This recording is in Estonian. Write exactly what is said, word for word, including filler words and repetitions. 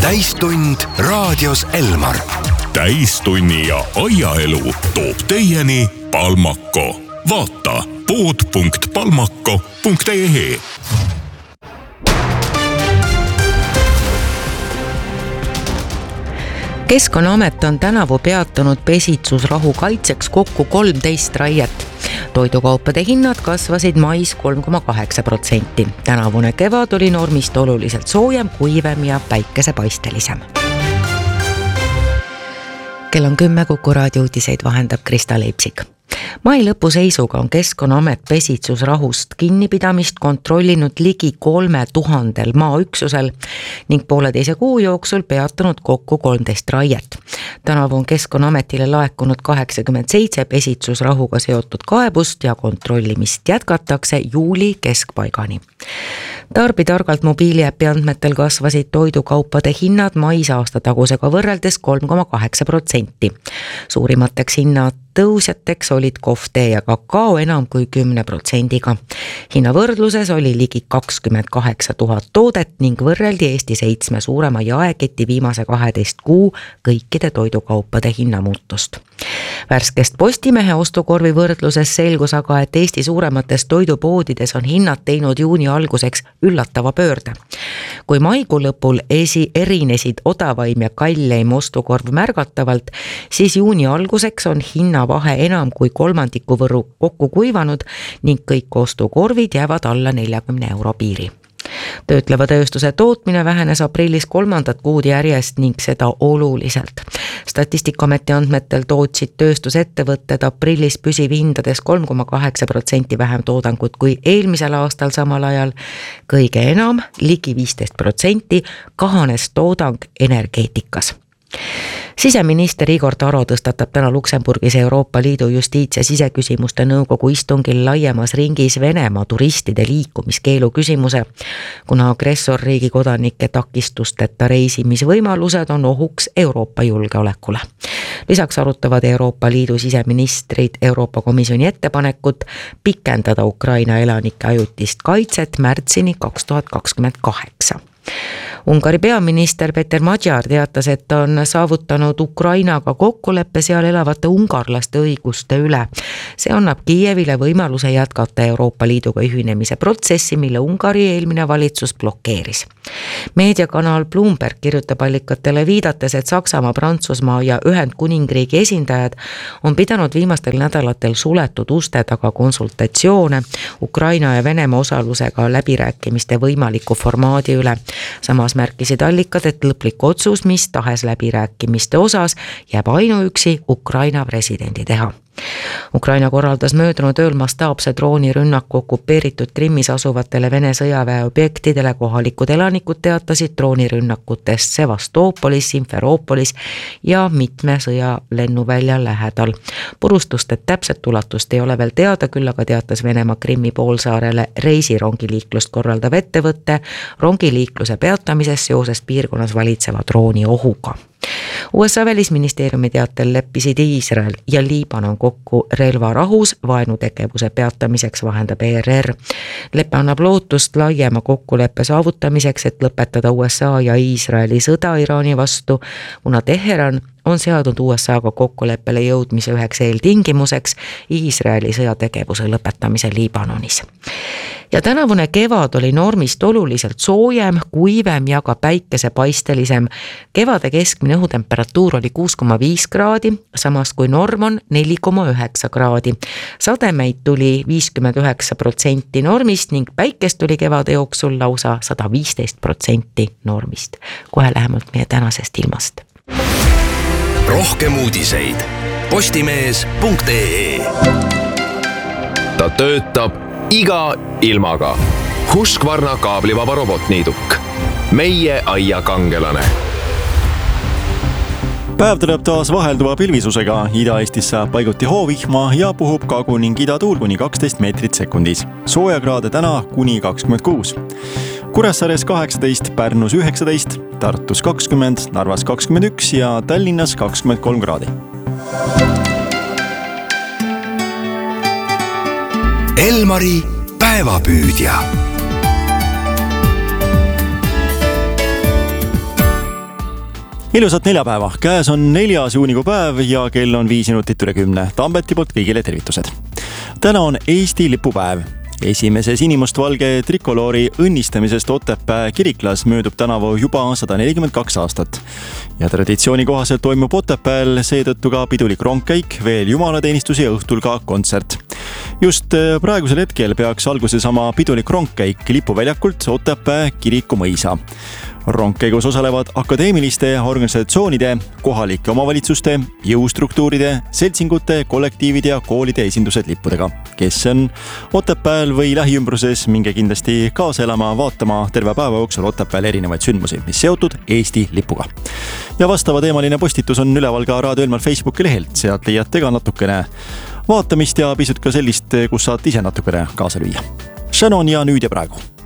täistund raadios Elmar. Täistunni ja aiaelu toob teieni Palmako. Vaata pood punkt palmako punkt ee. Keskkonnaamet on tänavu peatanud pesitsusrahu kaitseks kokku kolmteist raiet. Toidukaupade hinnad kasvasid mais kolm koma kaheksa protsenti. Tänavune kevad oli normist oluliselt soojem, kuivem ja päikesepaistelisem. Kell on kümme, Kuku raadio uudiseid vahendab Krista Leipsik. Mai lõpu seisuga on Keskkonnaamet pesitsusrahust kinnipidamist kontrollinud ligi kolme tuhandel maaüksusel ning pooleteise kuu jooksul peatanud kokku kolmteist raiet. Tänavu on Keskkonnaametile laekunud kaheksakümmend seitse pesitsusrahuga seotud kaebust ja kontrollimist jätkatakse juuli keskpaigani. Tarbitargalt mobiiliäpi andmetel kasvasid toidukaupade hinnad mais aasta tagusega võrreldes kolm koma kaheksa protsenti. Suurimateks hinnad tõusjateks olid kohv, tee ja kakao enam kui kümne protsendiga. Hinnavõrdluses oli ligi kakskümmend kaheksa tuhat toodet ning võrreldi Eesti seitsme suurema jaeketi viimase kaheteist kuu kõikide toidukaupade hinnamuutust. Värskest Postimehe ostukorvi võrdluses selgus aga, et Eesti suuremates toidupoodides on hinnad teinud juuni alguseks üllatava pöörde. Kui maikuu lõpul esi erinesid odavaim ja kalleim ostukorv märgatavalt, siis juuni alguseks on hinnavahe enam kui kolmandiku võrru kokku kuivanud ning kõik ostukorvid jäävad alla neljakümne euro piiri. Töötleva tööstuse tootmine vähenes aprillis kolmandat kuud järjest ning seda oluliselt. Statistikaameti andmetel tootsid tööstusettevõtted aprillis püsivhindades kolm koma kaheksa protsenti vähem toodangut kui eelmisel aastal samal ajal. Kõige enam, ligi viisteist protsenti, kahanes toodang energeetikas. Siseminister Igor Taro tõstatab täna Luksemburgis Euroopa Liidu justiits- ja siseküsimuste nõukogu istungil laiemas ringis Venemaa turistide liikumiskeelu küsimuse, kuna agressorriigi kodanike takistusteta reisimisvõimalused on ohuks Euroopa julgeolekule. Lisaks arutavad Euroopa Liidu siseministrid Euroopa Komisjoni ettepanekut pikendada Ukraina elanike ajutist kaitset märtsini kaks tuhat kakskümmend kaheksa. Ungari peaminister Peter Magyar teatas, et on saavutanud Ukrainaga kokkuleppe seal elavate ungarlaste õiguste üle. See annab Kiievile võimaluse jätkata Euroopa Liiduga ühinemise protsessi, mille Ungari eelmine valitsus blokeeris. Meediakanal Bloomberg kirjutab allikatele viidates, et Saksamaa, Prantsusmaa ja Ühendkuningriigi esindajad on pidanud viimastel nädalatel suletud uste taga konsultatsioone Ukraina ja Venemaa osalusega läbirääkimiste võimaliku formaadi üle. Samas märkisid allikad, et lõplik otsus, mis tahes läbirääkimiste osas, jääb ainuüksi Ukraina presidendi teha. Ukraina korraldas möödunud ööl mastaapse droonirünnaku okupeeritud Krimmis asuvatele Vene sõjaväe objektidele. Kohalikud elanikud teatasid droonirünnakutest Sevastoopolis, Simferoopolis ja mitme sõjalennuvälja lähedal. Purustuste täpset ulatust ei ole veel teada, küll aga teatas Venemaa Krimmi poolsaarele reisirongiliiklust korraldav ettevõtte rongiliikluse peatamises seoses piirkonnas valitseva drooni ohuga. U S A välisministeeriumi teatel leppisid Iisrael ja Liibanon kokku relvarahus vaenutegevuse peatamiseks, vahendab E R R. Leppe annab lootust laiema kokkuleppe saavutamiseks, et lõpetada U S A ja Iisraeli sõda Iraani vastu, kuna Teheran on seadnud U S A-ga kokkuleppele jõudmise üheks eeltingimuseks Iisraeli sõjategevuse lõpetamise Liibanonis. Ja tänavune kevad oli normist oluliselt soojem, kuivem ja ka päikesepaistelisem. Kevade keskmine õhutemperatuur oli kuus koma viis kraadi, samas kui norm on neli koma üheksa kraadi. Sademeid tuli viiskümmend üheksa protsenti normist ning päikest tuli kevade jooksul lausa sada viisteist protsenti normist. Kohe lähemalt meie tänasest ilmast. Rohkem uudiseid postimees punkt ee. Ta töötab iga ilmaga. Husqvarna kaablivaba robotniiduk. Meie aia kangelane. Päev tuleb taas vahelduva pilvisusega. Ida-Eestis saab paiguti hoovihma ja puhub kagu ning idatuul kuni kaksteist meetrit sekundis. Soojakraade täna kuni kakskümmend kuus. Kuressaares kaheksateist, Pärnus üheksateist, Tartus kakskümmend, Narvas kakskümmend üks ja Tallinnas kakskümmend kolm kraadi. Elmari päevapüüdja. Ilusat neljapäeva, käes on neljas juunikuu päev ja kell on viis minutit üle kümne. Tambeti poolt kõigile tervitused. Täna on Eesti lipupäev. Esimese sinimustvalge trikoloori õnnistamisest Otepää kiriklas möödub tänavu juba sada nelikümmend kaks aastat. Ja traditsiooni kohaselt toimub Otepääl seetõttu ka pidulik rongkäik, veel jumalateenistus ja õhtul ka kontsert. Just praegusel hetkel peaks alguse sama pidulik rongkäik lipuväljakult Otepää kiriku mõisa. Rongkäigus osalevad akadeemiliste organisatsioonide, kohalike omavalitsuste, jõustruktuuride, seltsingute, kollektiivide ja koolide esindused lippudega. Kes on Otepääl või lähiümbruses, minge kindlasti kaasa elama, vaatama terve päeva jooksul Otepääl erinevaid sündmusi, mis seotud Eesti lipuga. Ja vastava teemaline postitus on üleval ka Raadio Elmar Facebooki lehelt, sealt leiate ka natukene vaatamist ja pisut ka sellist, kus saate ise natukene kaasa lüüa. Shannon ja nüüd ja praegu.